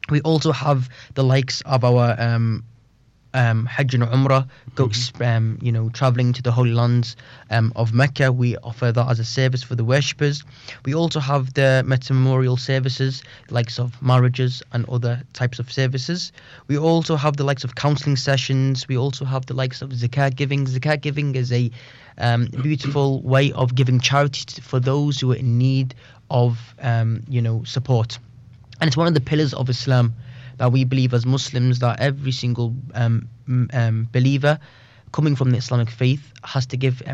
We also have the likes of our Hajj and Umrah, traveling to the Holy Lands of Mecca. We offer that as a service for the worshippers. We also have the memorial services, likes of marriages and other types of services. We also have the likes of counselling sessions. We also have the likes of zakat giving. Zakat giving is a beautiful way of giving charity for those who are in need of support. And it's one of the pillars of Islam that we believe as Muslims that every single believer coming from the Islamic faith has to give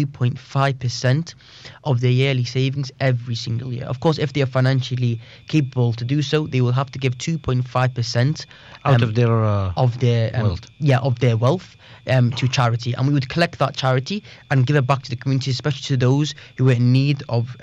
2.5% of their yearly savings every single year. Of course, if they are financially capable to do so, they will have to give 2.5% out of their wealth. Of their wealth to charity, and we would collect that charity and give it back to the community, especially to those who are in need of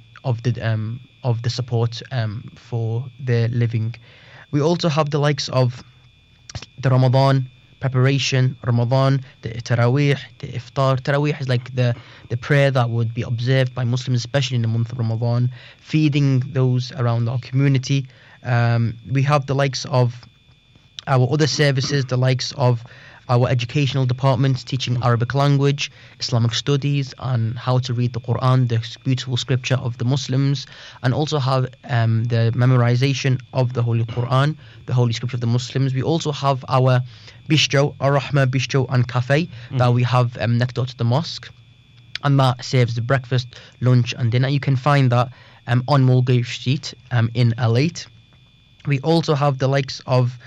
the support for their living. We also have the likes of the Ramadan preparation, Ramadan, the Taraweeh, the Iftar. Taraweeh is like the prayer that would be observed by Muslims, especially in the month of Ramadan, feeding those around our community. We have the likes of our other services, the likes of our educational departments teaching Arabic language, Islamic studies, and how to read the Quran, the beautiful scripture of the Muslims, and also have the memorization of the Holy Quran, the Holy Scripture of the Muslims. We also have our bistro, Ar-Rahma Bistro and Cafe, that we have next door to the mosque, and that serves the breakfast, lunch, and dinner. You can find that on Mulgrave Street in L8. We also have the likes of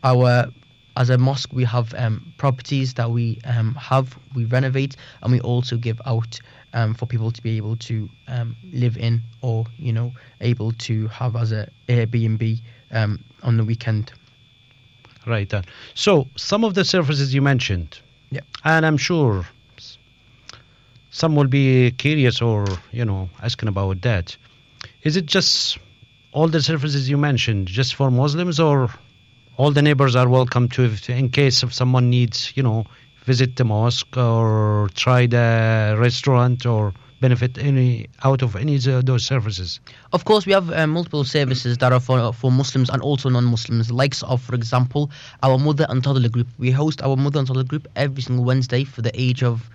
as a mosque, we have properties that we renovate, and we also give out for people to be able to live in, or able to have as a Airbnb on the weekend. Right. So some of the services you mentioned, and I'm sure some will be curious or asking about that. Is it just all the services you mentioned just for Muslims, or all the neighbors are welcome to, in case if someone needs, visit the mosque or try the restaurant or benefit out of any of those services? Of course, we have multiple services that are for Muslims and also non-Muslims. The likes of, for example, our mother and toddler group. We host our mother and toddler group every single Wednesday for the age of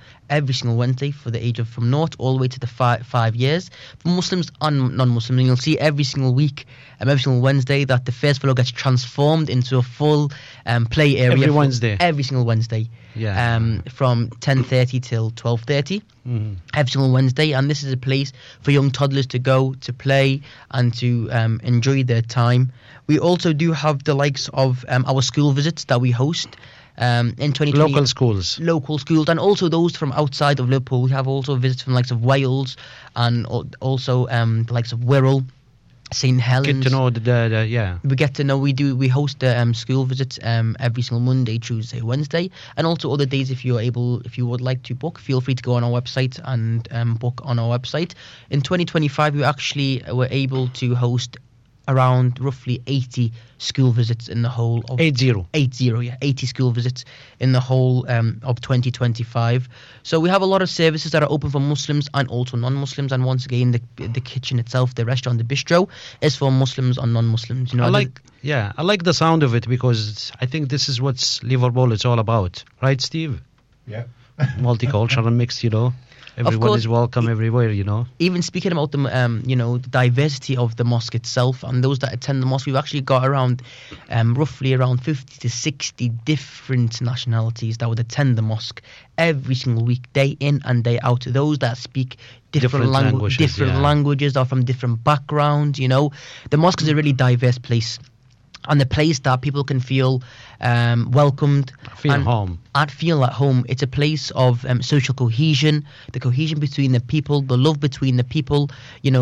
from 0 all the way to the 5 years. For Muslims and non-Muslims, and you'll see every single week, every single Wednesday, that the first floor gets transformed into a full play area. Every single Wednesday. From 10:30 till 12:30. Every single Wednesday, and this is a place for young toddlers to go to play and to enjoy their time. We also do have the likes of our school visits that we host. In 2020, local schools, and also those from outside of Liverpool. We have also visits from the likes of Wales and also the likes of Wirral, St Helens. Get to know We get to know. We host the school visits every single Monday, Tuesday, Wednesday, and also other days. If you would like to book, feel free to go on our website and book on our website. In 2025, we actually were able to host around roughly 80 school visits in the whole of 80 school visits in the whole of 2025. So we have a lot of services that are open for Muslims and also non-Muslims, and once again the kitchen itself, the restaurant, the bistro, is for Muslims and non-Muslims. I like the sound of it, because I think this is what Liverpool is all about, right, Steve? Yeah. Multicultural mix, Everyone is welcome everywhere, Even speaking about the diversity of the mosque itself and those that attend the mosque, we've actually got roughly around 50 to 60 different nationalities that would attend the mosque every single week, day in and day out. Those that speak different languages, are from different backgrounds. The mosque is a really diverse place, and the place that people can feel welcomed, feel at home. It's a place of social cohesion, the cohesion between the people, the love between the people,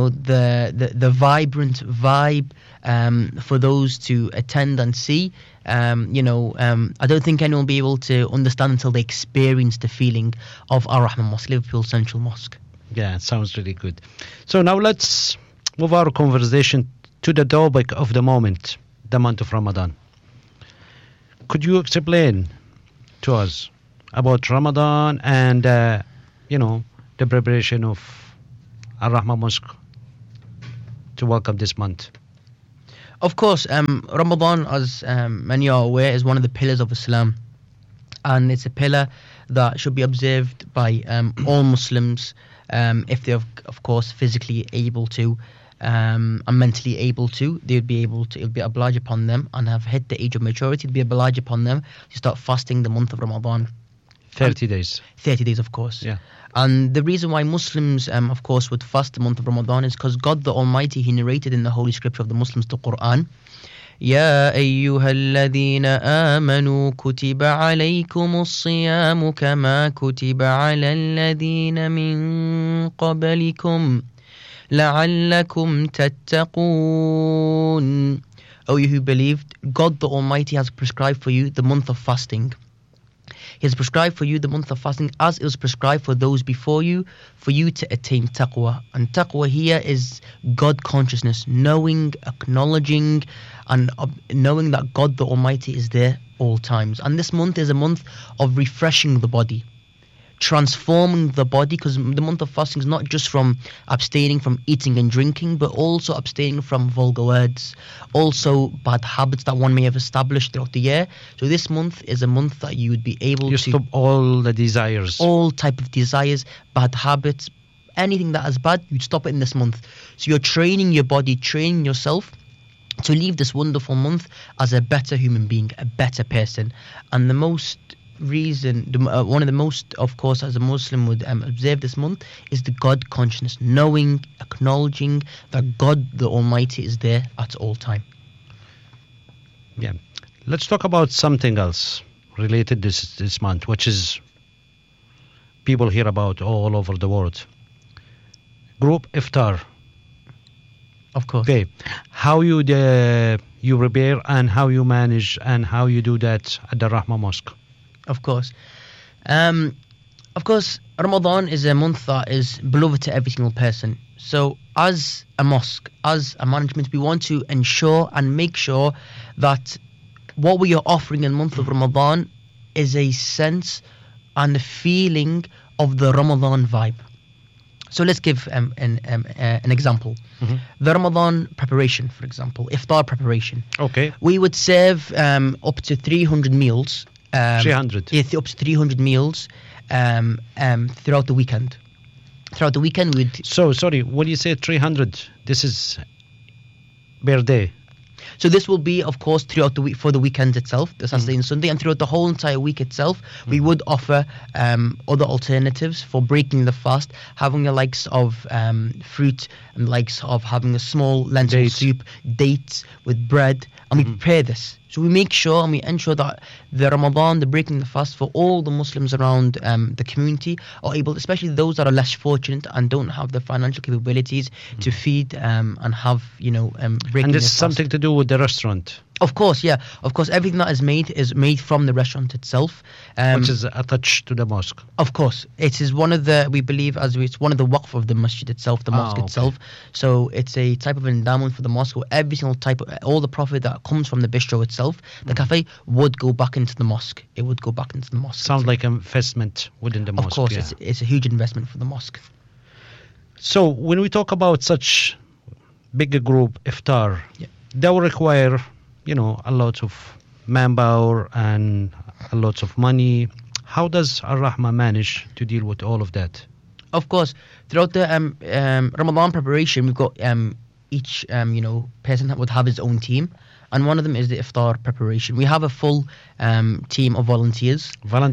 the vibrant vibe for those to attend and see. I don't think anyone will be able to understand until they experience the feeling of Ar-Rahman Mosque, Liverpool Central Mosque. Yeah, it sounds really good. So now let's move our conversation to the topic of the moment, the month of Ramadan. Could you explain to us about Ramadan and the preparation of Ar-Rahman Mosque to welcome this month? Of course, Ramadan, as many are aware, is one of the pillars of Islam, and it's a pillar that should be observed by all Muslims if they're, of course, physically able to and mentally able to. They would be able to. It would be obliged upon them, and have hit the age of maturity. It would be obliged upon them to start fasting the month of Ramadan. 30 days. 30 days, of course. Yeah. And the reason why Muslims, of course, would fast the month of Ramadan is because God the Almighty, He narrated in the Holy Scripture of the Muslims, the Quran, يا أيها الذين آمنوا كتب عليكم الصيام كما كتب على الذين من قبلكم لعلكم تتقون. O you who believed, God the Almighty has prescribed for you the month of fasting. He has prescribed for you the month of fasting as it was prescribed for those before you, for you to attain taqwa. And taqwa here is God consciousness, knowing, acknowledging, and knowing that God the Almighty is there all times. And this month is a month of refreshing the body, transforming the body, because the month of fasting is not just from abstaining from eating and drinking, but also abstaining from vulgar words, also bad habits that one may have established throughout the year. So this month is a month that you would be able to stop all the desires, all type of desires, bad habits, anything that is bad, you'd stop it in this month. So you're training your body, training yourself to leave this wonderful month as a better human being, a better person. And the most reason, one of the most, of course, as a Muslim would observe this month is the God consciousness, knowing, acknowledging that God the Almighty is there at all time. Yeah, let's talk about something else related this month, which is people hear about all over the world. Group iftar. Of course. Okay, how you prepare and how you manage and how you do that at the Rahma Mosque. Of course. Ramadan is a month that is beloved to every single person. So as a mosque, as a management, we want to ensure and make sure that what we are offering in the month of Ramadan is a sense and a feeling of the Ramadan vibe. So let's give an example. Mm-hmm. The Ramadan preparation, for example, iftar preparation. Okay. We would serve up to 300 meals. 300. Yeah, up to 300 meals throughout the weekend. Throughout the weekend, we'd... So, sorry, when you say 300, this is per day? So this will be, of course, throughout the week, for the weekend itself, the Saturday and Sunday, and throughout the whole entire week itself, we would offer other alternatives for breaking the fast, having the likes of fruit and the likes of having a small lentil soup, dates with bread, and we prepare this. So we make sure and we ensure that the Ramadan, the breaking the fast for all the Muslims around the community are able, especially those that are less fortunate and don't have the financial capabilities to feed and have, breaking And this is something to do with the restaurant. Of course, yeah. Of course, everything that is made from the restaurant itself. Which is attached to the mosque. Of course. It is one of the, we believe, it's one of the waqf of the masjid itself, the mosque itself. So it's a type of endowment for the mosque where every single type of, all the profit that comes from the bistro itself, the cafe, would go back into the mosque. It would go back into the mosque. Sounds like an investment within the mosque. Of course, it's a huge investment for the mosque. So when we talk about such big group iftar, that will require a lot of manpower and a lot of money. How does Ar-Rahma manage to deal with all of that? Of course, throughout the Ramadan preparation, we've got each person that would have his own team, and one of them is the iftar preparation. We have a full team of volunteers,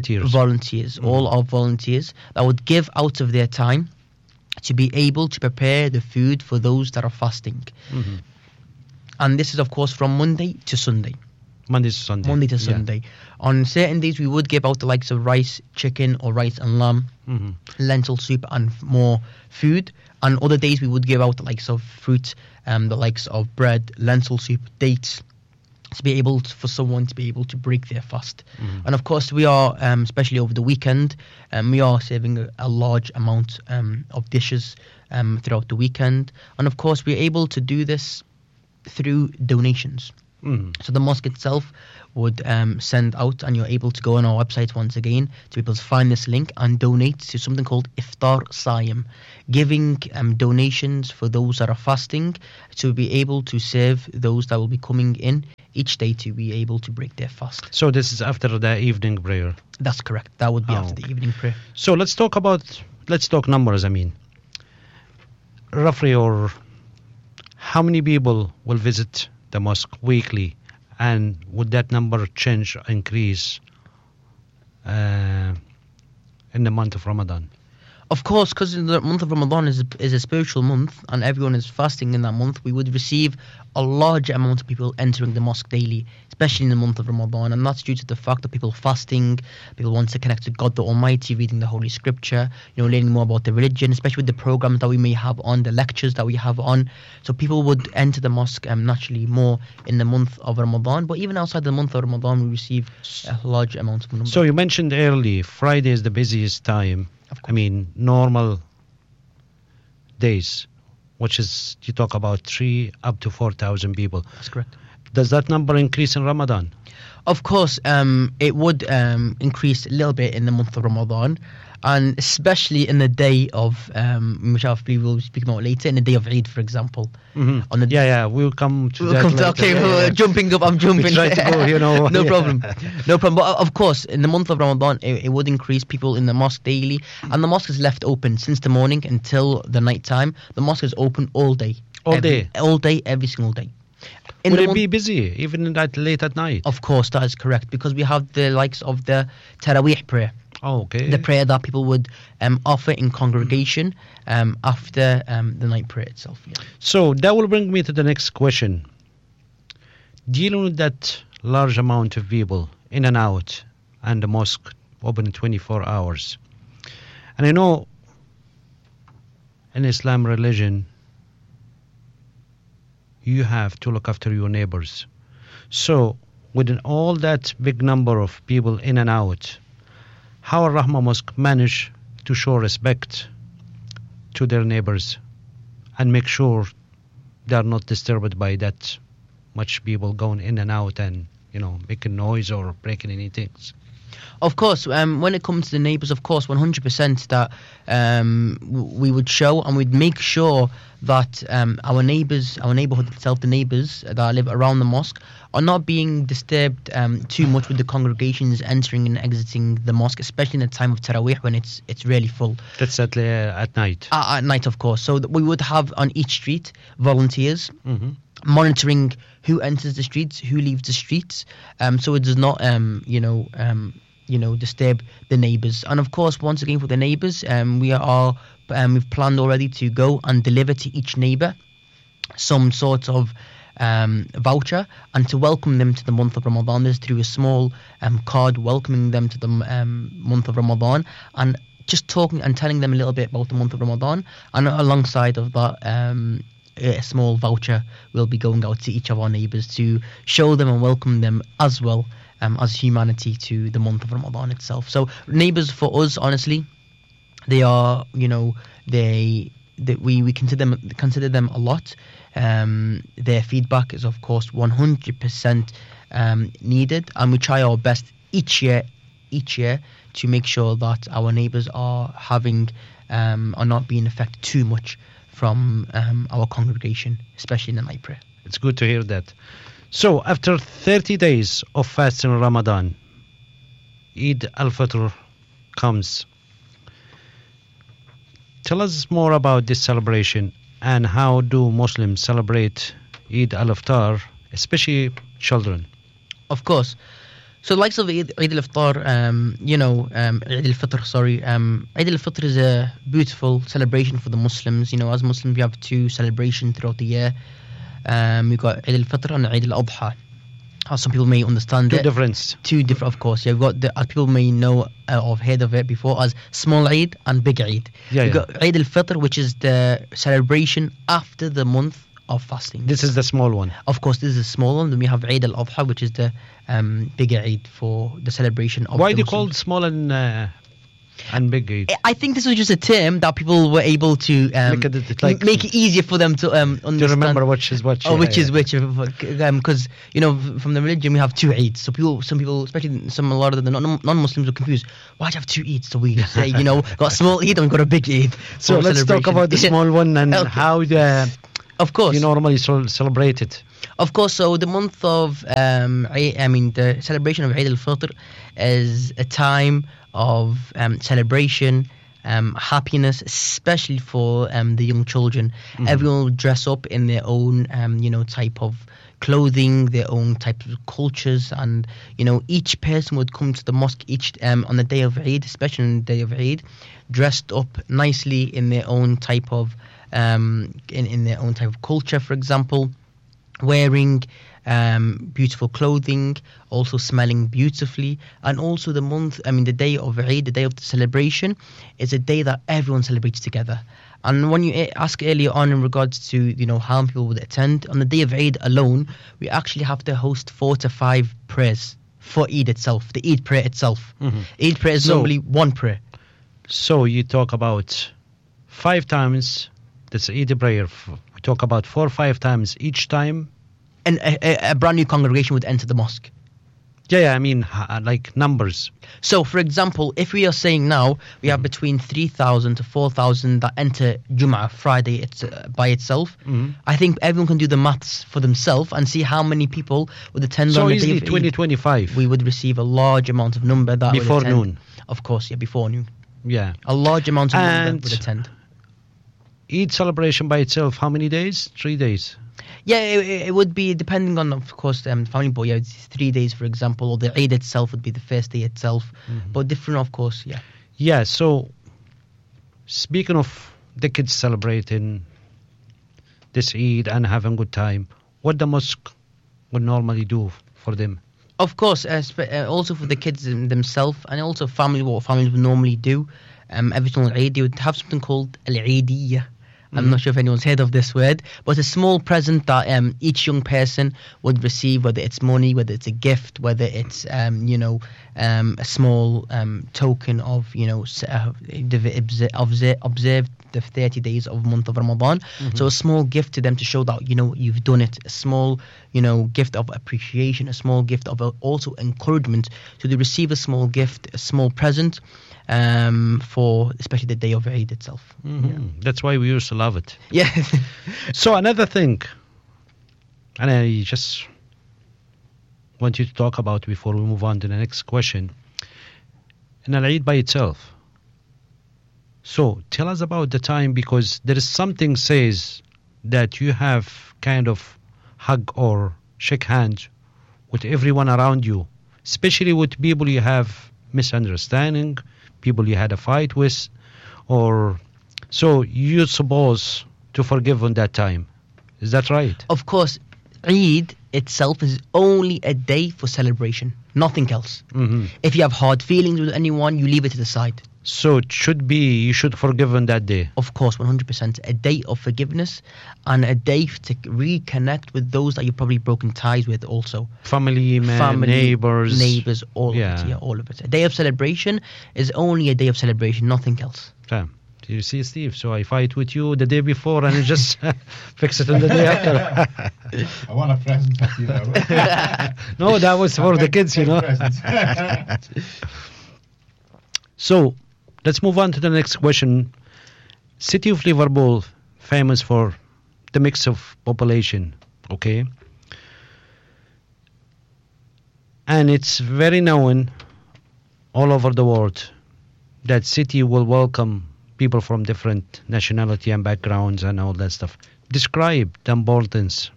all our volunteers that would give out of their time to be able to prepare the food for those that are fasting. Mm-hmm. And this is, of course, from Monday to Sunday. Monday to Sunday. On certain days, we would give out the likes of rice, chicken, or rice and lamb, lentil soup, and more food. On other days, we would give out the likes of fruit, the likes of bread, lentil soup, dates, to be able for someone to be able to break their fast. And of course, we are, especially over the weekend, we are serving a large amount of dishes throughout the weekend. And of course, we're able to do this through donations. So the mosque itself would send out, and you're able to go on our website once again to be able to find this link and donate to something called Iftar Saim, giving donations for those that are fasting to be able to serve those that will be coming in each day to be able to break their fast. So this is after the evening prayer? That's correct. That would be after the evening prayer. So let's talk numbers, I mean. Roughly, or how many people will visit the mosque weekly, and would that number change or increase in the month of Ramadan? Of course, because the month of Ramadan is a spiritual month and everyone is fasting in that month, we would receive a large amount of people entering the mosque daily, especially in the month of Ramadan. And that's due to the fact that people fasting, people want to connect to God the Almighty, reading the Holy Scripture, learning more about the religion, especially with the programs that we may have on, the lectures that we have on. So people would enter the mosque naturally more in the month of Ramadan. But even outside the month of Ramadan, we receive a large amount of number. So you mentioned early, Friday is the busiest time. I mean, normal days, which is, you talk about 3 up to 4,000 people. That's correct. Does that number increase in Ramadan? Of course, it would increase a little bit in the month of Ramadan, and especially in the day of, which I believe we'll speak about later, in the day of Eid, for example. On the we'll come to that later. Okay, jumping up, I'm jumping. We try to go, No problem. No problem. But of course, in the month of Ramadan, it would increase people in the mosque daily, and the mosque is left open since the morning until the night time. The mosque is open all day. All day, every single day. Would it be busy even late at night? Of course, that is correct, because we have the likes of the Taraweeh prayer. Oh, okay. The prayer that people would offer in congregation after the night prayer itself. Yeah. So that will bring me to the next question. Dealing with that large amount of people in and out, and the mosque open 24 hours. And I know in Islam religion, you have to look after your neighbors. So within all that big number of people in and out, how Al-Rahma Mosque manage to show respect to their neighbors and make sure they are not disturbed by that much people going in and out and, making noise or breaking any things? Of course, when it comes to the neighbours, of course, 100% that we would show and we'd make sure that our neighbours, our neighbourhood itself, the neighbours that live around the mosque, are not being disturbed too much with the congregations entering and exiting the mosque, especially in the time of Taraweeh when it's really full. That's at night? At night, of course. So we would have on each street volunteers monitoring who enters the streets, who leaves the streets, so it does not, disturb the neighbours. And of course, once again, for the neighbours, we've planned already to go and deliver to each neighbour some sort of voucher, and to welcome them to the month of Ramadan. This is through a small card welcoming them to the month of Ramadan, and just talking and telling them a little bit about the month of Ramadan. And alongside of that, a small voucher will be going out to each of our neighbours to show them and welcome them as well as humanity to the month of Ramadan itself. So neighbours for us, honestly, they are, we consider them a lot. Their feedback is of course 100% needed, and we try our best each year to make sure that our neighbours are not being affected too much from our congregation, especially in the night prayer. It's good to hear that. So after 30 days of fasting Ramadan, Eid al-Fitr comes. Tell us more about this celebration, and how do Muslims celebrate Eid al-Fitr, especially children? Of course. So the likes of Eid al-Fitr, Eid al-Fitr, sorry. Eid al-Fitr is a beautiful celebration for the Muslims. As Muslims, we have two celebrations throughout the year. We've got Eid al-Fitr and Eid al-Adha. As some people may understand Two different, of course. You've got as people may know or heard of it before as small Eid and big Eid. You've got Eid al-Fitr, which is the celebration after the month of fasting. This is the small one. Of course, this is the small one. Then we have Eid al-Adha, which is the bigger Eid for the celebration of. Why are they called small and and big Eid? I think this was just a term that people were able to make it easier for them to understand. To remember which is which. Oh, which is which? Because from the religion we have two Eids. So some people, especially a lot of the non-Muslims, are confused. Why do you have two Eids? So we say, got a small Eid and got a big Eid. So let's talk about the small one and how of course you normally celebrate it. Of course, so the month of the celebration of Eid al-Fitr is a time of celebration, happiness, especially for the young children. Mm-hmm. Everyone will dress up in their own type of clothing, their own type of cultures, and each person would come to the mosque on the day of Eid, especially on the day of Eid, dressed up nicely in their own type of in their own type of culture, for example, wearing beautiful clothing, also smelling beautifully, and also the day of Eid, the day of the celebration, is a day that everyone celebrates together. And when you ask earlier on in regards to how many people would attend, on the day of Eid alone, we actually have to host 4 to 5 prayers for Eid itself, the Eid prayer itself. Mm-hmm. Eid prayer is normally one prayer. So you talk about 5 times. That's Eid prayer. We talk about 4 or 5 times each time. And a brand new congregation would enter the mosque. Yeah, I mean, like numbers. So, for example, if we are saying now we have between 3,000 to 4,000 that enter Jum'ah Friday by itself, I think everyone can do the maths for themselves and see how many people would attend on the day of Eid. 2025. We would receive a large amount of number that before would attend. Noon. Of course, before noon. Yeah. A large amount of number would attend. Eid celebration by itself, how many days? 3 days. Yeah, it would be depending on, of course, family. But yeah, it's 3 days, for example, or the Eid itself would be the first day itself. Mm-hmm. But different, of course, yeah. Yeah, so speaking of the kids celebrating this Eid and having a good time, what the mosque would normally do for them? Of course, also for the kids themselves, and also what families would normally do. Every single Eid, they would have something called al-Eidiyya. I'm not sure if anyone's heard of this word, but it's a small present that each young person would receive, whether it's money, whether it's a gift, whether it's a small token of observed the 30 days of month of Ramadan. Mm-hmm. So a small gift to them to show that you've done it. A small gift of appreciation, a small gift of also encouragement. So they receive a small gift, a small present. For especially the day of Eid itself. Mm-hmm. Yeah. That's why we used to love it. Yeah. So another thing, and I just want you to talk about before we move on to the next question, in Al-Eid by itself. So tell us about the time, because there is something says that you have kind of hug or shake hands with everyone around you, especially with people you have misunderstanding, people you had a fight with, or so you're supposed to forgive on that time. Is that right? Of course, Eid itself is only a day for celebration, nothing else. Mm-hmm. If you have hard feelings with anyone, you leave it to the side. So it should be, you should forgive on that day. Of course, 100%. A day of forgiveness and a day to reconnect with those that you've probably broken ties with also. Family, neighbors. All of it. Yeah, all of it. A day of celebration is only a day of celebration, nothing else. Yeah. Do you see, Steve? So I fight with you the day before and you just fix it on the day after. I want a present of you. No, that was for the kids, So let's move on to the next question. City of Liverpool, famous for the mix of population, okay? And it's very known all over the world that city will welcome people from different nationality and backgrounds and all that stuff. Describe the importance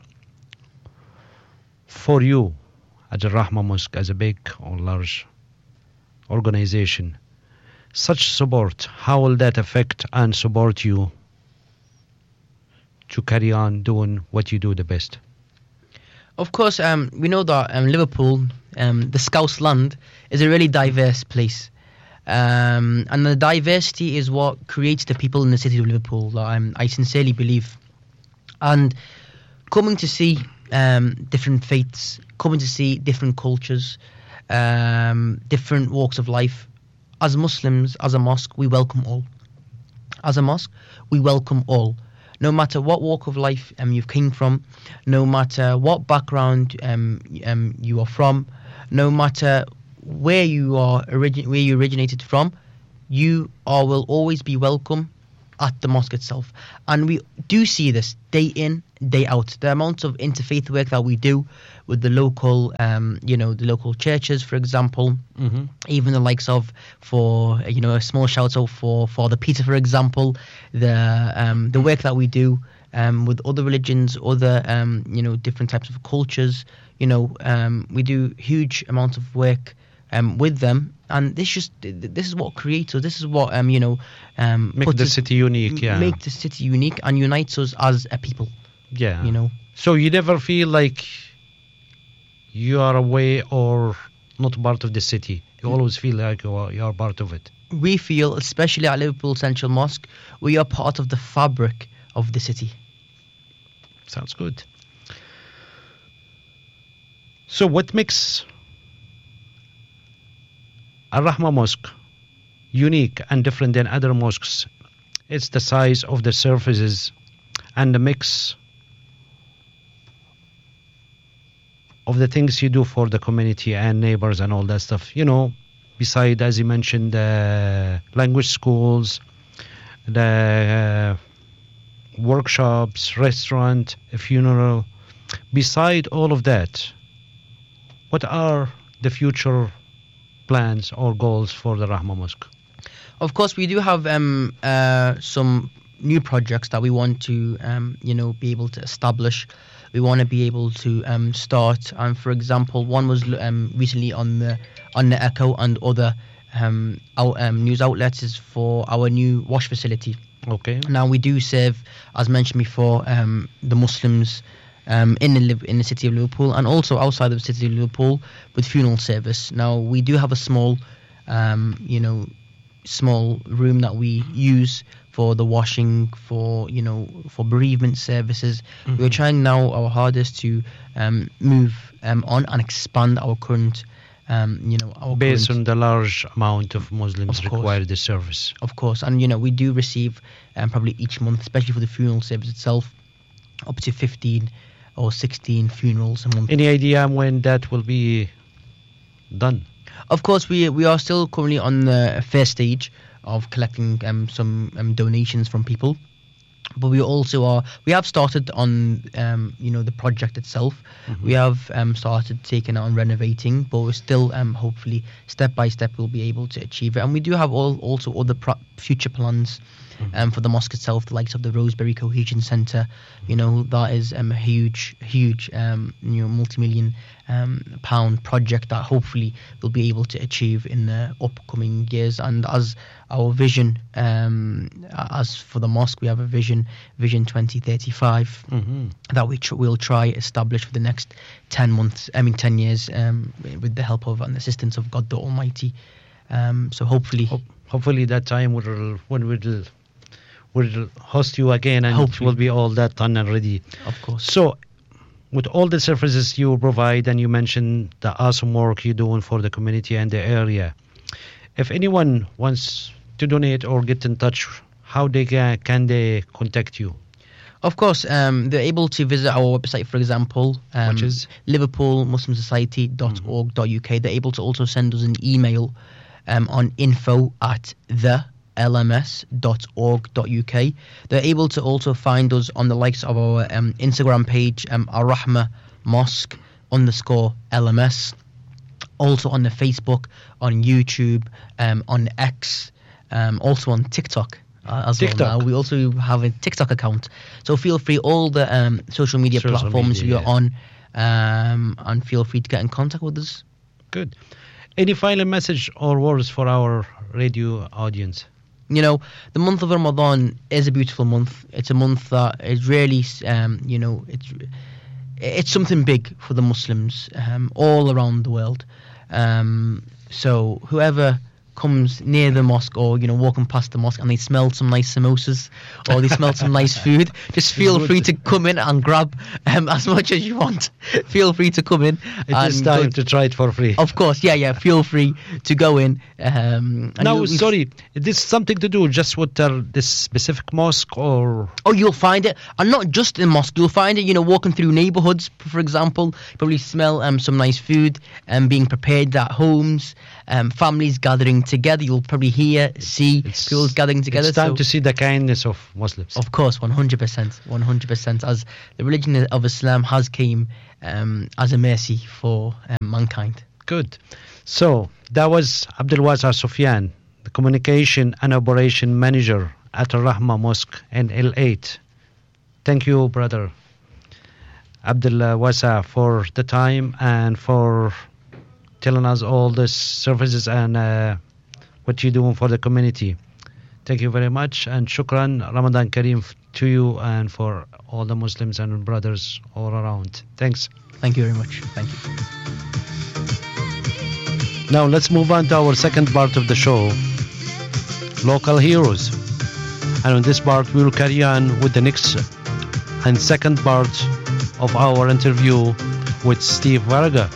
for you at the Rahma Mosque as a big or large organization. Such support, how will that affect and support you to carry on doing what you do the best? Of course, we know that Liverpool, the Scouse land, is a really diverse place. And the diversity is what creates the people in the city of Liverpool. I sincerely believe. And coming to see different faiths, coming to see different cultures, different walks of life, as Muslims, as a mosque, we welcome all. As a mosque, we welcome all. No matter what walk of life you've came from, no matter what background you are from, no matter where you originated from, will always be welcome at the mosque itself. And we do see this day in, day out. The amount of interfaith work that we do with the local, the local churches, for example, even the likes of, for a small shout out for Father Peter, for example, the work that we do with other religions, other different types of cultures. We do huge amounts of work with them, and this is what creates us. This is what make the city unique. Yeah, make the city unique and unites us as a people. Yeah, So you never feel like you are away or not part of the city. You always feel like you are part of it. We feel, especially at Liverpool Central Mosque, we are part of the fabric of the city. Sounds good. So what makes Al-Rahma Mosque unique and different than other mosques? It's the size of the surfaces and the mix of the things you do for the community and neighbors and all that stuff. Beside, as you mentioned, the language schools, the workshops, restaurant, a funeral. Beside all of that, what are the future plans or goals for the Rahma Mosque? Of course, we do have some new projects that we want to, be able to establish. We want to be able to start. For example, one was recently on the Echo and other news outlets, is for our new wash facility. Okay. Now we do serve, as mentioned before, the Muslims in the city of Liverpool, and also outside of the city of Liverpool with funeral service. Now we do have a small room that we use for the washing, for bereavement services. We're trying now our hardest to move on and expand our current based on the large amount of Muslims require this service. Of course, and we do receive probably each month, especially for the funeral service itself, up to 15 or 16 funerals a month. Any idea when that will be done? Of course, we are still currently on the first stage of collecting some donations from people, but we have started on the project itself. We have started taking on renovating, but we're still hopefully step by step we'll be able to achieve it. And we do have also other future plans for the mosque itself, the likes of the Roseberry Cohesion Centre. That is a huge multi-million pound project that hopefully we'll be able to achieve in the upcoming years. And as our vision, as for the mosque, we have a vision 2035 that we'll try establish for the next 10 years, with the help of and assistance of God the Almighty. So hopefully that time we'll host you again, and hopefully it will be all that done and ready. Of course. So, with all the services you provide, and you mentioned the awesome work you're doing for the community and the area, if anyone wants to donate or get in touch, how can they contact you? Of course, they're able to visit our website, for example, which is liverpoolmuslimsociety.org.uk. They're able to also send us an email on info@thelms.org.uk. They're able to also find us on the likes of our Instagram page, Al-Rahma Mosque _LMS. Also on the Facebook, on YouTube, on X, also on TikTok. Well now. We also have a TikTok account. So feel free, all the social media platforms we are on, and feel free to get in contact with us. Good. Any final message or words for our radio audience? The month of Ramadan is a beautiful month. It's a month that is really, it's something big for the Muslims all around the world. So whoever comes near the mosque or walking past the mosque and they smell some nice samosas or they smell some nice food, just feel free to come in and grab as much as you want. Feel free to come in. It is time to try it for free. Of course, yeah. Feel free to go in. Now, sorry, is this something to do just with this specific mosque or? Oh, you'll find it, and not just in mosque. You'll find it, walking through neighbourhoods, for example. Probably smell some nice food being prepared at homes. Families gathering together. You'll probably see people gathering together. It's time to see the kindness of Muslims. Of course, 100%. As the religion of Islam has came as a mercy for mankind. Good. So that was Abdul Wasa Sufyan, the Communication and Operation Manager at Al Rahma Mosque in L8. Thank you, brother Abdul Wasa, for the time and for telling us all the services and what you're doing for the community. Thank you very much, and shukran, Ramadan Kareem to you and for all the Muslims and brothers all around. Thanks. Thank you very much. Thank you. Now let's move on to our second part of the show, Local Heroes. And on this part we will carry on with the next and second part of our interview with Steve Varga.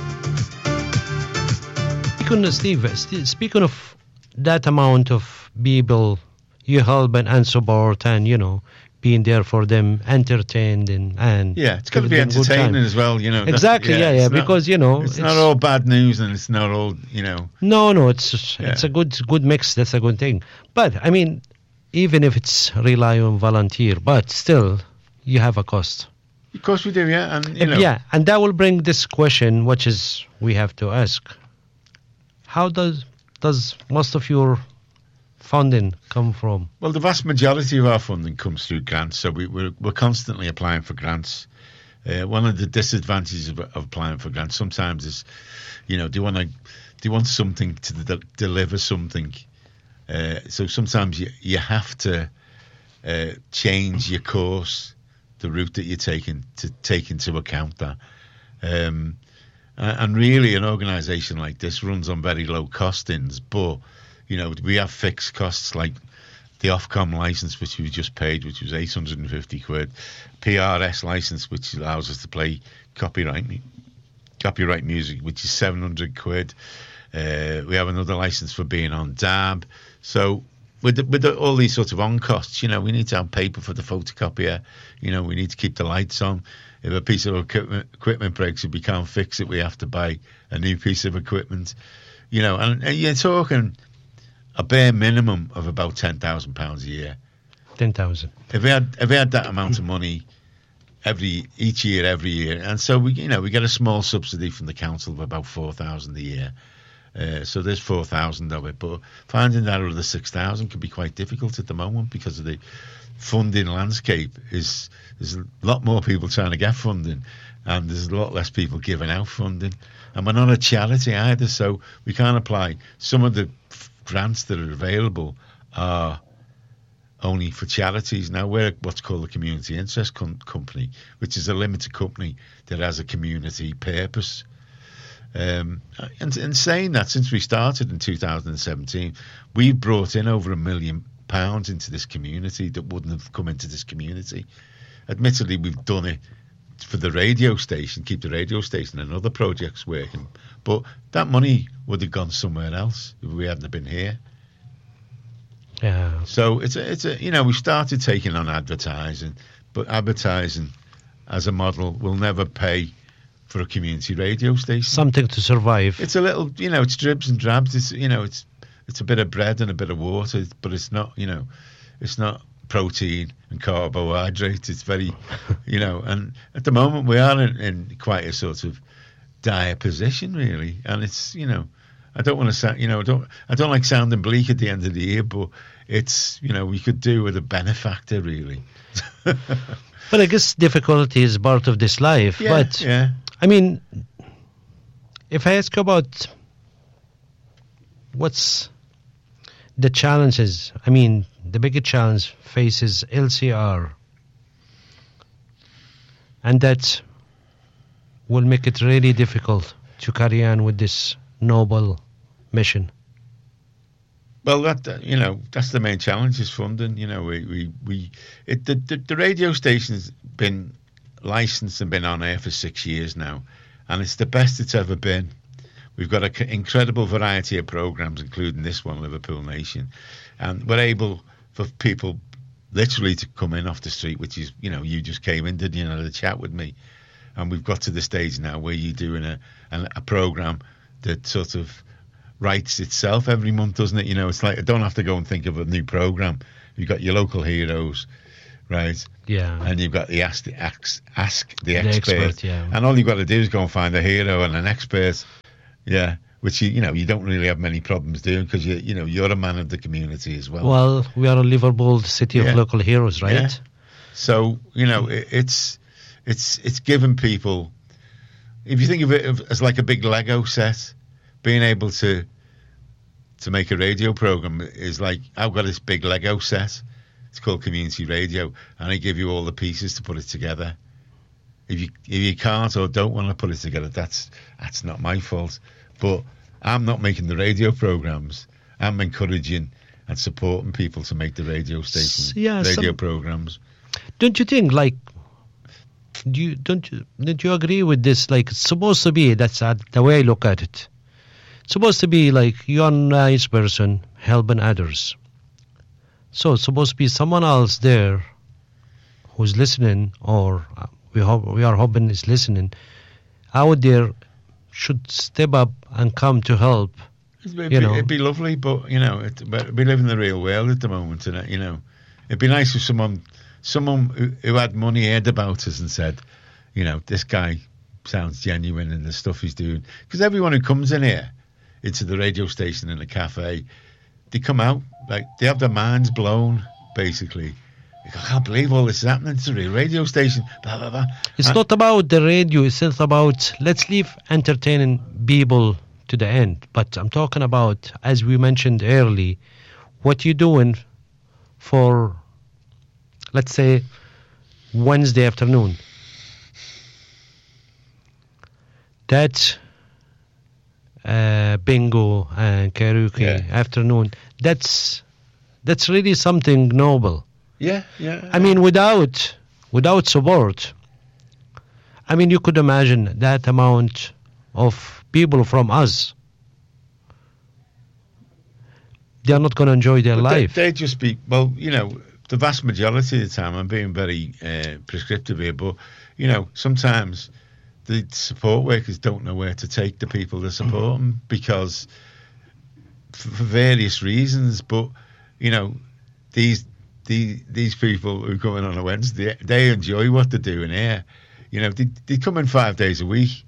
Speaking of that amount of people you help and support and, being there for them, entertained and yeah, it's got to be entertaining as well, Exactly, yeah, because, it's not all bad news and it's not all, No, it's a good mix. That's a good thing. But, I mean, even if it's rely on volunteer, but still, you have a cost. Of course we do, yeah. And, Yeah, and that will bring this question, which is we have to ask. How does most of your funding come from? Well, the vast majority of our funding comes through grants, so we're constantly applying for grants. One of the disadvantages of applying for grants sometimes is, do you want something to deliver something? So sometimes you have to change your course, the route that you're taking, to take into account that. And really, an organisation like this runs on very low costings, but we have fixed costs like the Ofcom licence, which we just paid, which was 850 quid, PRS licence, which allows us to play copyright music, which is 700 quid. We have another licence for being on DAB. So with all these sorts of on costs, we need to have paper for the photocopier. We need to keep the lights on. If a piece of equipment breaks, if we can't fix it, we have to buy a new piece of equipment. And you're talking a bare minimum of about £10,000 a year. 10,000. If we had that amount of money each year, every year, and so we get a small subsidy from the council of about 4,000 a year. So there's 4,000 of it, but finding that other 6,000 can be quite difficult at the moment because of the funding landscape. There's a lot more people trying to get funding, and there's a lot less people giving out funding. And we're not a charity either, so we can't apply. Some of the grants that are available are only for charities. Now, we're what's called a community interest company, which is a limited company that has a community purpose. And in saying that, since we started in 2017, we've brought in over £1 million into this community that wouldn't have come into this community. Admittedly, we've done it for the radio station, keep the radio station and other projects working, but that money would have gone somewhere else if we hadn't been here. Yeah. So it's a we started taking on advertising, but advertising as a model will never pay for a community radio station. Something to survive. It's a little, it's dribs and drabs. It's a bit of bread and a bit of water, but it's not, it's not protein and carbohydrates. It's very, and at the moment we are in quite a sort of dire position, really. And it's, I don't want to sound, I don't like sounding bleak at the end of the year, but it's, we could do with a benefactor, really. But I guess difficulty is part of this life. Yeah, but yeah. I mean, if I ask about what's the challenges, I mean, the biggest challenge faces LCR, and that will make it really difficult to carry on with this noble mission. Well, that's the main challenge is funding. The radio station's been licensed and been on air for 6 years now, and it's the best it's ever been. We've got an incredible variety of programs, including this one, Liverpool Nation, and we're able for people literally to come in off the street, which is, you just came in, didn't you, had a chat with me, and we've got to the stage now where you're doing a program that sort of writes itself every month, doesn't it? It's like I don't have to go and think of a new program. You've got your local heroes, right? Yeah. And you've got the ask the expert, yeah. And all you've got to do is go and find a hero and an expert, yeah. Which you don't really have many problems doing because you're a man of the community as well. Well, we are a Liverpool city of local heroes, right? Yeah. So it's given people. If you think of it as like a big Lego set, being able to make a radio program is like, I've got this big Lego set. It's called community radio, and I give you all the pieces to put it together. If you can't or don't want to put it together, that's not my fault. But I'm not making the radio programs. I'm encouraging and supporting people to make the radio stations, radio programs. Don't you think, like, don't you agree with this? Like, it's supposed to be, that's the way I look at it. It's supposed to be like you're a nice person helping others. So it's supposed to be someone else there who's listening, or we are hoping is listening out there, should step up and come to help. It'd be lovely, but we live in the real world at the moment, and it'd be nice if someone who had money heard about us and said, this guy sounds genuine in the stuff he's doing. Because everyone who comes in here into the radio station in the cafe, they come out like they have their minds blown, basically. I can't believe all this is happening to the radio station. Blah, blah, blah. It's not about the radio. It's not about, let's leave entertaining people to the end. But I'm talking about, as we mentioned early, what you're doing for, let's say, Wednesday afternoon. That bingo and karaoke afternoon, that's really something noble. Yeah. I mean, without support, I mean, you could imagine that amount of people from us. They are not going to enjoy their life. They'd just be, the vast majority of the time, I'm being very prescriptive here, but, sometimes the support workers don't know where to take the people to support them because for various reasons, but, these people who come in on a Wednesday, they enjoy what they're doing here. They come in 5 days a week,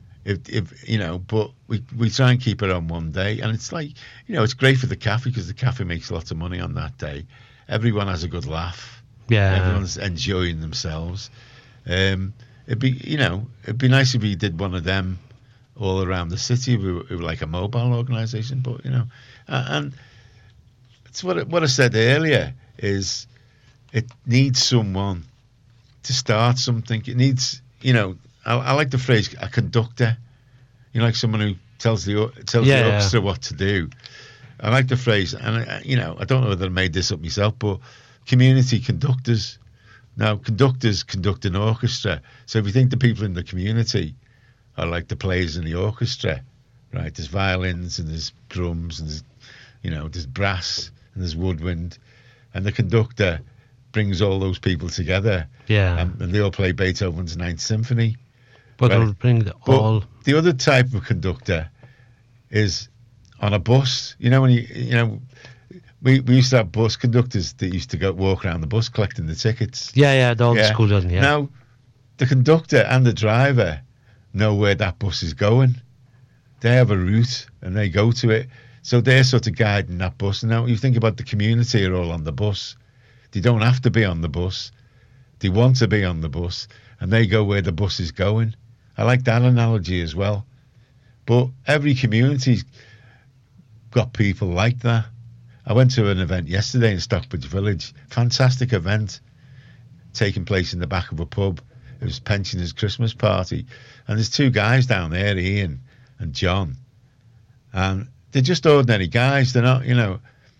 but we try and keep it on one day. And it's like, it's great for the cafe because the cafe makes lots of money on that day. Everyone has a good laugh. Yeah. Everyone's enjoying themselves. It'd be nice if we did one of them all around the city. We were like a mobile organisation, but, and it's what I said earlier. Is it needs someone to start something. It needs, I like the phrase a conductor, like someone who tells the orchestra what to do. I like the phrase, and I don't know whether I made this up myself, but community conductors. Now, conductors conduct an orchestra. So if you think the people in the community are like the players in the orchestra, right? There's violins and there's drums and there's brass and there's woodwind. And the conductor brings all those people together. Yeah. And they all play Beethoven's Ninth Symphony. But they'll bring all. The other type of conductor is on a bus. When we used to have bus conductors that used to walk around the bus collecting the tickets. Yeah, the old school doesn't, yeah. Now, the conductor and the driver know where that bus is going. They have a route and they go to it. So they're sort of guiding that bus. Now, you think about the community are all on the bus. They don't have to be on the bus. They want to be on the bus, and they go where the bus is going. I like that analogy as well. But every community's got people like that. I went to an event yesterday in Stockbridge Village. Fantastic event taking place in the back of a pub. It was pensioners' Christmas party. And there's two guys down there, Ian and John. And they're just ordinary guys. They're not,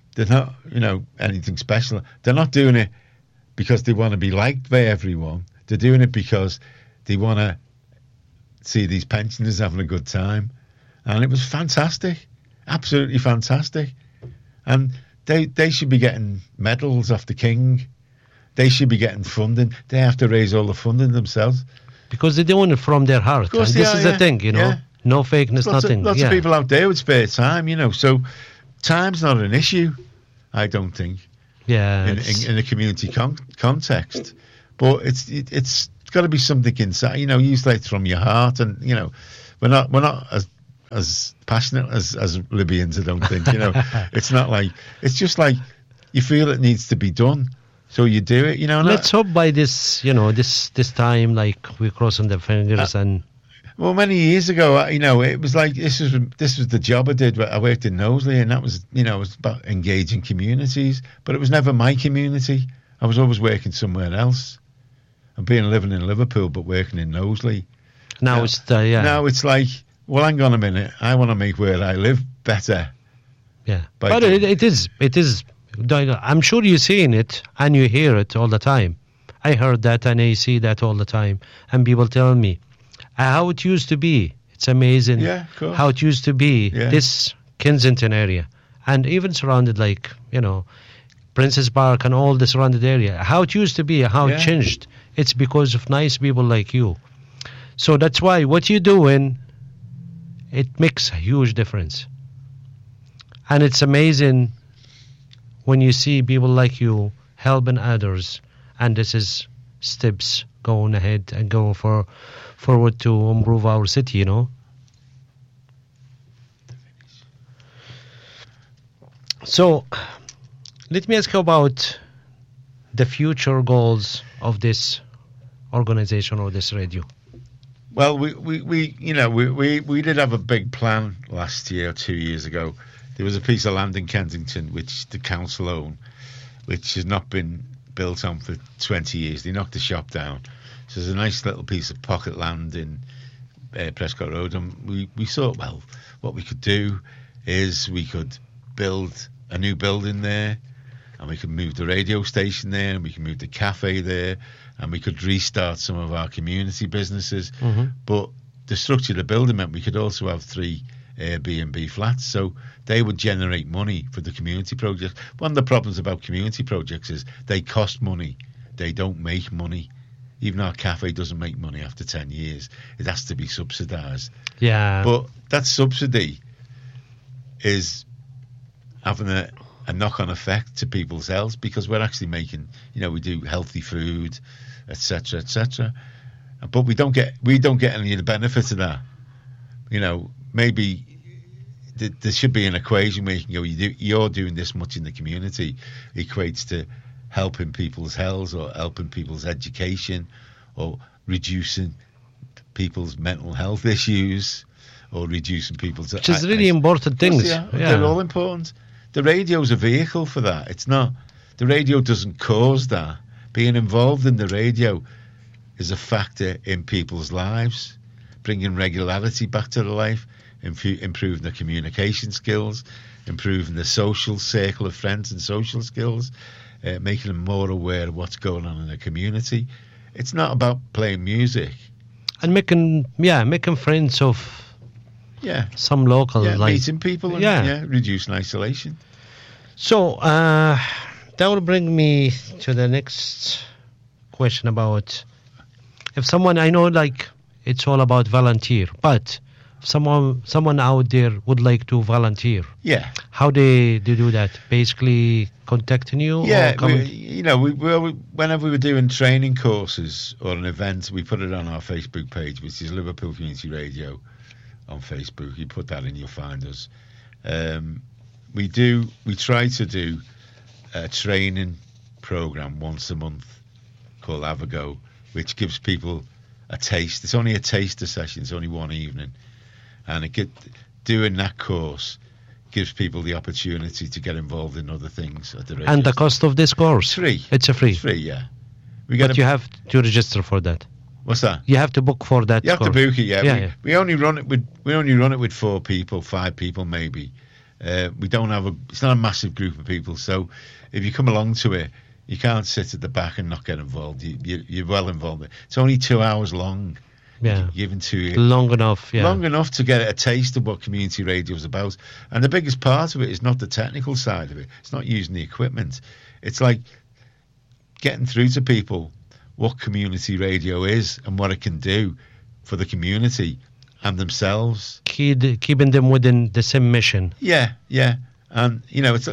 They're not, anything special. They're not doing it because they want to be liked by everyone. They're doing it because they want to see these pensioners having a good time. And it was fantastic, absolutely fantastic. And they should be getting medals off the King. They should be getting funding. They have to raise all the funding themselves. Because they're doing it from their heart. And this is the thing, No fakeness, nothing. Lots of people out there with spare time, so time's not an issue, I don't think. Yeah. In a community context. But it's got to be something inside, you select from your heart, and, we're not as passionate as Libyans, I don't think, It's not like, it's just like you feel it needs to be done. So you do it, Let's hope by this, this time, like, we're crossing the fingers and... Well, many years ago, it was like, this was the job I did. I worked in Knowsley, and that was, it was about engaging communities, but it was never my community. I was always working somewhere else. And living in Liverpool, but working in Knowsley. Now Now it's like, well, hang on a minute. I want to make where I live better. Yeah. But it is. I'm sure you're seeing it and you hear it all the time. I heard that and I see that all the time. And people tell me how it used to be. It's amazing how it used to be, this Kensington area. And even surrounded like, Princess Park and all the surrounded area. How it used to be, how it changed. It's because of nice people like you. So that's why what you're doing, it makes a huge difference. And it's amazing when you see people like you helping others, and this is steps going ahead and going forward to improve our city, So, let me ask you about the future goals of this organization or this radio. Well, we did have a big plan last year, 2 years ago. There was a piece of land in Kensington which the council own, which has not been built on for 20 years. They knocked the shop down. So there's a nice little piece of pocket land in Prescott Road, and we thought, well, what we could do is we could build a new building there, and we could move the radio station there, and we could move the cafe there, and we could restart some of our community businesses. Mm-hmm. But the structure of the building meant we could also have 3 Airbnb flats, so they would generate money for the community projects. One of the problems about community projects is they cost money. They don't make money. Even our cafe doesn't make money after 10 years. It has to be subsidised. Yeah. But that subsidy is having a knock-on effect to people's health, because we're actually making, we do healthy food, etc., etc. But we don't get any of the benefits of that. Maybe there should be an equation where you can go, you're doing this much in the community, equates to helping people's health or helping people's education or reducing people's mental health issues or reducing people's... Which is really important things. They're all important. The radio's a vehicle for that. It's not... The radio doesn't cause that. Being involved in the radio is a factor in people's lives, bringing regularity back to their life, improving their communication skills, improving the social circle of friends and social skills, making them more aware of what's going on in the community. It's not about playing music. And making friends of some local... meeting people and reducing isolation. So, that will bring me to the next question about... If someone, I know it's all about volunteer, but someone out there would like to volunteer. Yeah. How they do that? Basically contacting you? Yeah, whenever we were doing training courses or an event, we put it on our Facebook page, which is Liverpool Community Radio on Facebook. You put that in, you'll find us. We try to do a training program once a month called Have a Go, which gives people a taste. It's only a taster session. It's only one evening. And doing that course gives people the opportunity to get involved in other things at the radio. And the cost of this course? Free. It's a free? It's free, yeah. But you have to register for that. What's that? You have to book for that. You have course. to book it, yeah. We only run it with 4 people, 5 people maybe. We don't have it's not a massive group of people. So if you come along to it, you can't sit at the back and not get involved. You're well involved. It's only 2 hours long. Yeah. Given to you. Long enough, yeah. Long enough to get a taste of what community radio is about. And the biggest part of it is not the technical side of it. It's not using the equipment. It's like getting through to people what community radio is and what it can do for the community and themselves. Keeping them within the same mission. Yeah. And,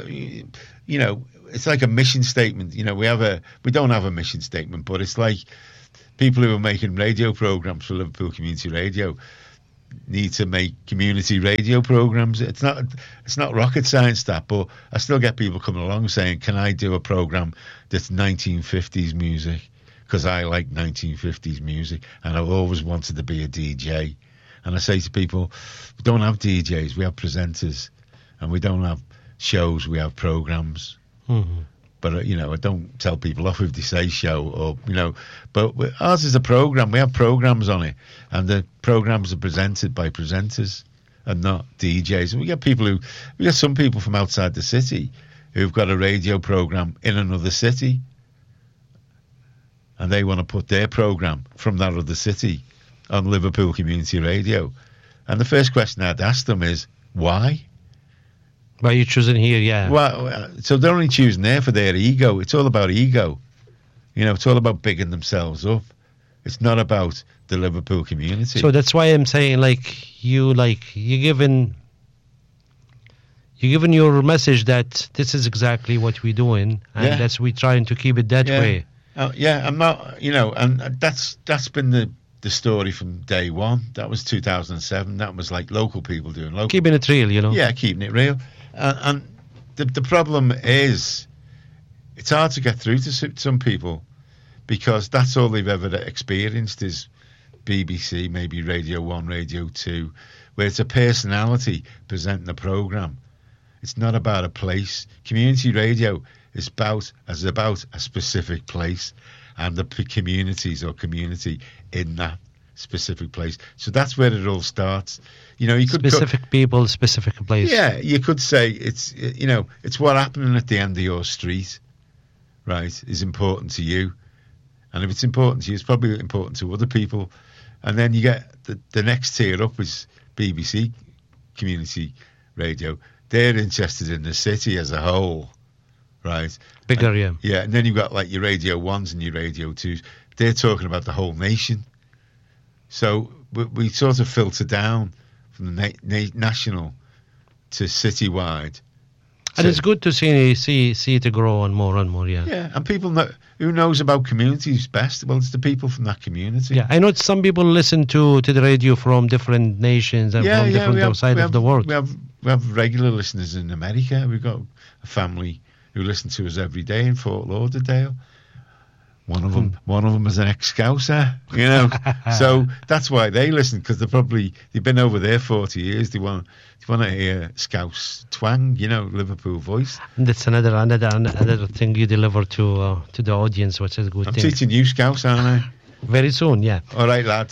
it's like a mission statement. We don't have a mission statement, but it's like people who are making radio programs for Liverpool Community Radio need to make community radio programs. It's not rocket science, that, but I still get people coming along saying, can I do a program that's 1950s music? Because I like 1950s music and I've always wanted to be a DJ. And I say to people, we don't have DJs, we have presenters, and we don't have shows, we have programs. Mm-hmm. But, I don't tell people off if they say show but ours is a program. We have programs on it, and the programs are presented by presenters and not DJs. And we get some people from outside the city who've got a radio program in another city, and they want to put their program from that other city on Liverpool Community Radio. And the first question I'd ask them is, why? Why are you choosing here? Yeah. Well, so they're only choosing there for their ego. It's all about ego. It's all about bigging themselves up. It's not about the Liverpool community. So that's why I'm saying, you're giving your message that this is exactly what we're doing, and that's we're trying to keep it that way. I'm not, and that's been the story from day one. That was 2007. That was like local people doing local. Keeping it real, Yeah, keeping it real. And the problem is, it's hard to get through to some people because that's all they've ever experienced is BBC, maybe Radio 1, Radio 2, where it's a personality presenting a programme. It's not about a place. Community radio is about a specific place and the communities or community in that specific place. So that's where it all starts. You could specific people, specific place. Yeah, you could say it's it's what happening at the end of your street, right, is important to you. And if it's important to you, it's probably important to other people. And then you get the next tier up is BBC Community Radio. They're interested in the city as a whole, right? Bigger, yeah. Yeah, and then you've got like your Radio 1s and your Radio 2s. They're talking about the whole nation. So we sort of filter down from the national to citywide. And it's good to see it grow on more and more, yeah. Yeah, and people know, who knows about communities best? Well, it's the people from that community. Yeah, I know some people listen to the radio from different nations and from different sides of the world. We have regular listeners in America. We've got a family who listen to us every day in Fort Lauderdale. One of them is an ex-Scouser, so that's why they listen, because they've been over there 40 years. They want to hear Scouse twang, Liverpool voice. And that's another thing you deliver to the audience, which is a good thing. I'm teaching you Scouse, aren't I? Very soon, yeah. All right, lad.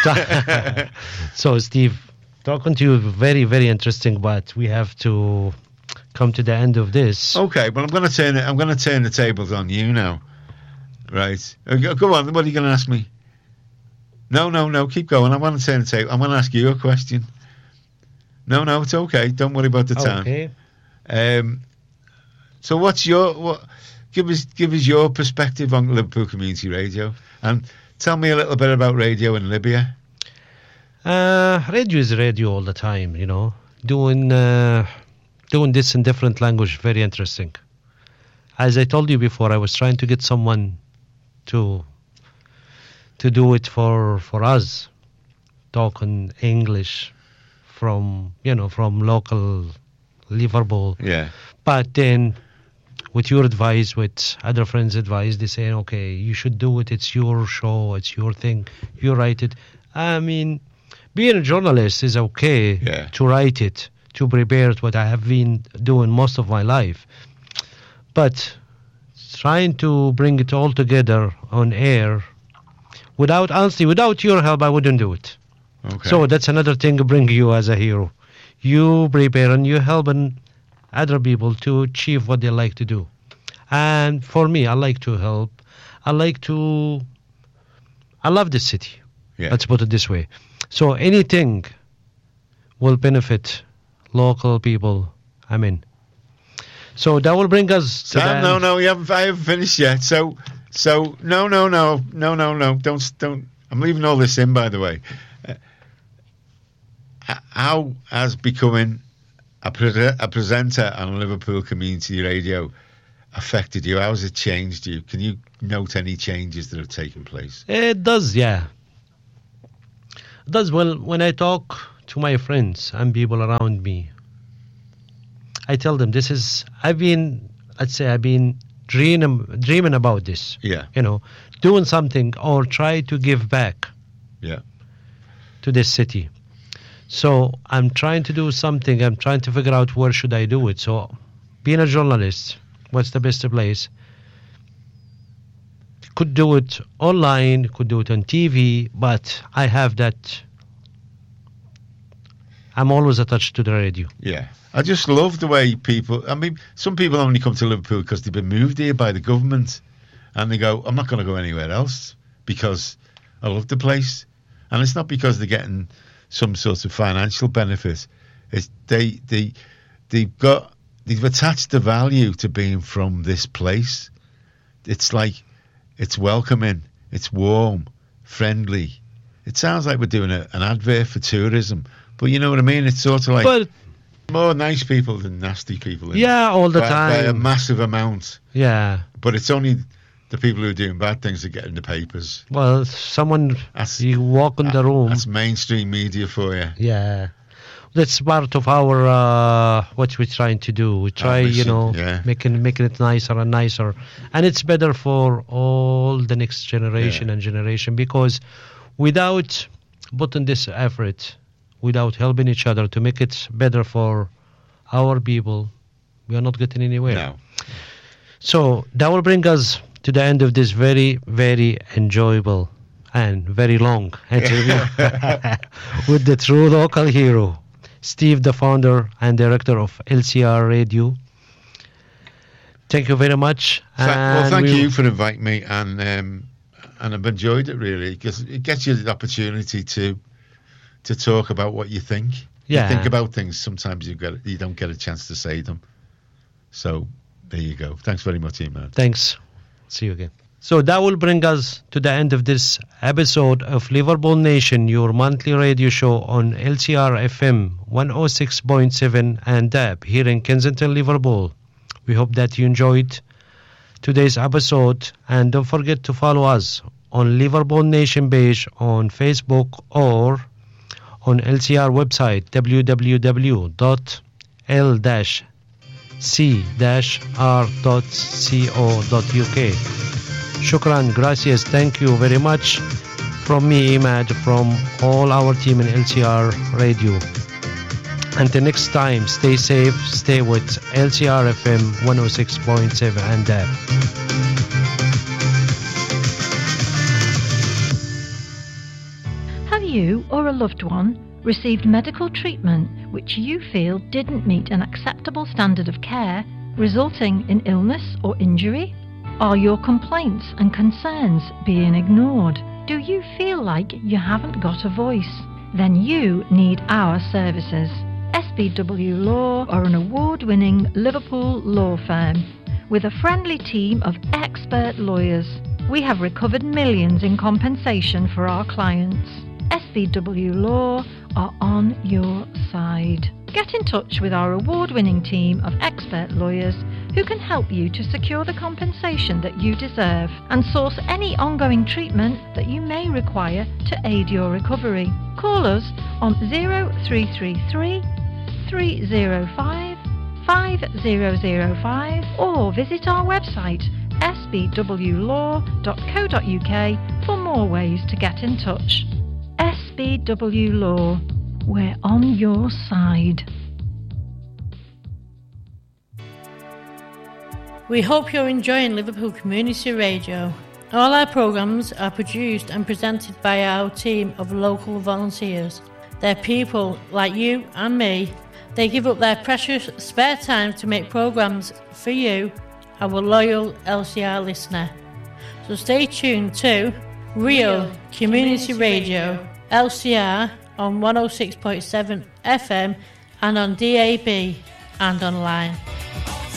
So, Steve, talking to you very, very interesting, but we have to come to the end of this. Okay, well, I'm going to turn the tables on you now. Right. Go on. What are you going to ask me? No. Keep going. I want to turn the table. I want to ask you a question. No, it's okay. Don't worry about the time. Okay. So give us your perspective on Liverpool Community Radio, and tell me a little bit about radio in Libya. Radio is radio all the time, doing this in different language, very interesting. As I told you before, I was trying to get someone to do it for us, talking English from local Liverpool. Yeah. But then, with your advice, with other friends' advice, they say, okay, you should do it. It's your show. It's your thing. You write it. I mean, being a journalist is okay to write it, to prepare it, what I have been doing most of my life. But trying to bring it all together on air, without your help, I wouldn't do it. Okay. So that's another thing to bring you as a hero. you prepare and you helping other people to achieve what they like to do. And for me, I like to help. I love this city. Yeah. Let's put it this way. So anything will benefit local people. I'm in. So that will bring us to Sam, the end. no, I haven't finished yet. So, no. Don't. I'm leaving all this in, by the way. How has becoming a presenter on Liverpool Community Radio affected you? How has it changed you? Can you note any changes that have taken place? It does, yeah. It does. Well, when I talk to my friends and people around me, I tell them I've been dreaming about this. Yeah. Doing something or try to give back. Yeah. To this city. So I'm trying to do something. I'm trying to figure out where should I do it. So being a journalist, what's the best place? Could do it online, could do it on TV, but I have that. I'm always attached to the radio. Yeah. I just love the way some people only come to Liverpool because they've been moved here by the government, and they go, I'm not going to go anywhere else because I love the place. And it's not because they're getting some sort of financial benefit. It's they've attached the value to being from this place. It's like it's welcoming, it's warm, friendly. It sounds like we're doing an advert for tourism, but you know what I mean? It's sort of like more nice people than nasty people. All the time. By a massive amount. Yeah. But it's only the people who are doing bad things that get in the papers. Well, you walk in the room. That's mainstream media for you. Yeah. That's part of our, what we're trying to do. We try, making it nicer and nicer. And it's better for all the next generation and generation, because without putting this effort, without helping each other to make it better for our people, we are not getting anywhere. No. So that will bring us to the end of this very, very enjoyable and very long interview with the true local hero, Steve, the founder and director of LCR Radio. Thank you very much. Thank you for inviting me, and I've enjoyed it really, because it gets you the opportunity to talk about what you think. Yeah. You think about things, sometimes you don't get a chance to say them. So there you go. Thanks very much, Iman. Thanks. See you again. So that will bring us to the end of this episode of Liverpool Nation, your monthly radio show on LCR FM 106.7 and DAB here in Kensington, Liverpool. We hope that you enjoyed today's episode, and don't forget to follow us on Liverpool Nation page on Facebook or on LCR website www.lc-r.co.uk. Shukran, gracias, thank you very much from me, Imad, from all our team in LCR Radio. Until next time, stay safe, stay with LCR FM 106.7 and DAB. Have you or a loved one received medical treatment which you feel didn't meet an acceptable standard of care, resulting in illness or injury? Are your complaints and concerns being ignored? Do you feel like you haven't got a voice? Then you need our services. SBW Law are an award-winning Liverpool law firm with a friendly team of expert lawyers. We have recovered millions in compensation for our clients. SBW Law are on your side. Get in touch with our award-winning team of expert lawyers who can help you to secure the compensation that you deserve and source any ongoing treatment that you may require to aid your recovery. Call us on 0333 305 5005 or visit our website sbwlaw.co.uk for more ways to get in touch. SBW Law, we're on your side. We hope you're enjoying Liverpool Community Radio. All our programmes are produced and presented by our team of local volunteers. They're people like you and me They give up their precious spare time to make programmes for you, our loyal LCR listener. So stay tuned to Real Community Radio, LCR on 106.7 FM and on DAB and online.